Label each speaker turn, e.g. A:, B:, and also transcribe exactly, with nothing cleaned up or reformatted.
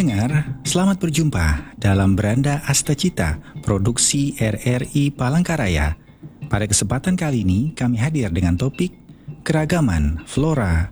A: pendengar, selamat berjumpa dalam Beranda Astacita, produksi R R I Palangkaraya. Pada kesempatan kali ini, kami hadir dengan topik Keragaman Flora